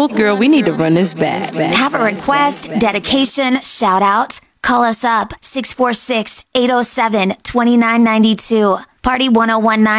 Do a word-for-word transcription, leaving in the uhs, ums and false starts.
old. Girl, we need to run this back. Have a request, dedication, shout out? Call us up, six four six, eight oh seven, two nine nine two. Party one oh one nine.